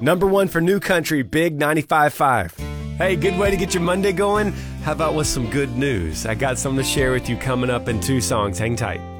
Number one for new country, Big 95.5. Hey, good way to get your Monday going? How about with some good news? I got something to share with you coming up in 2 songs. Hang tight.